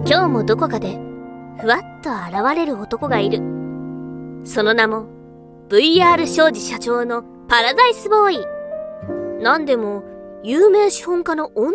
今日もどこかでふわっと現れる男がいる。その名も VR 商事社長のパラダイスボーイ。なんでも有名資本家の御